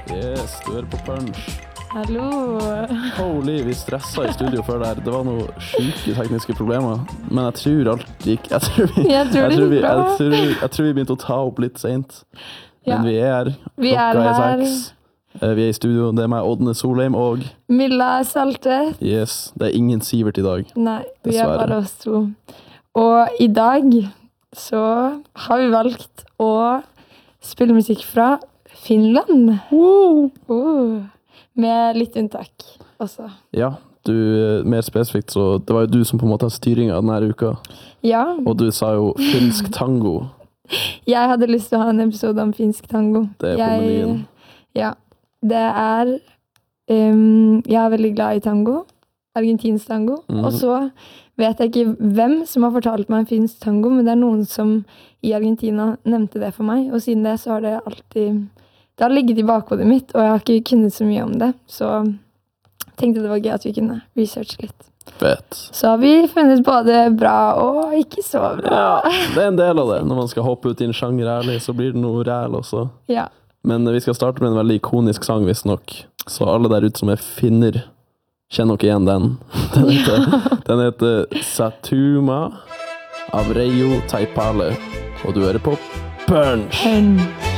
Yes, du på Punch. Hallo. Holy, vi stressa i studio før der. Det var noen syke tekniske problemer. Men jeg tror alt gikk. Jeg tror vi begynte å ta opp litt sent. Men vi her. Vi Klokka her. 6. Vi i studio. Det meg, Ådne Solheim og Milla Salte. Yes, det ingen Sivert i dag. Nei, vi Dessverre. bare oss to. Og i dag så har vi valgt å spille musikk fra Finland. Med litt unntak også. Ja, du, mer spesifikt, så det var jo du som på en måte har styringen av denne uka. Ja. Og du sa jo finsk tango. Jeg hadde lyst til å ha en episode om finsk tango. Det på menyen. Ja, det jeg er veldig glad i tango. Argentinsk tango. Og så vet jeg ikke hvem som har fortalt meg en finsk tango, men det er noen som i Argentina nevnte det for meg. Og siden det så har det alltid... Det har ligget i bakhodet mitt, og jeg har ikke kunnet så mye om det. Så tenkte det var gøy at vi kunne researche litt. Fett. Så har vi funnet både bra og ikke så bra. Ja, det er en del av det. Når man skal hoppe ut i en sjanger ærlig, så blir det noe ræl også. Ja. Men vi skal starte med en veldig ikonisk sang, visst nok. Så alle der ute som finner, kjenner nok igjen den. Den heter Satuma av Reijo Taipale. Og du hører på Punch.